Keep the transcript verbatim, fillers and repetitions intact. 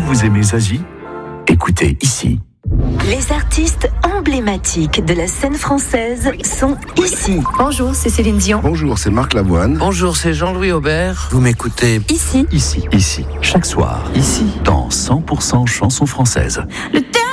vous aimez Zazie ? Écoutez ici. Les artistes emblématiques de la scène française sont ici. Bonjour, c'est Céline Dion. Bonjour, c'est Marc Lavoine. Bonjour, c'est Jean-Louis Aubert. Vous m'écoutez Ici. Ici, ici, chaque soir, ici, dans cent pour cent chansons françaises. Le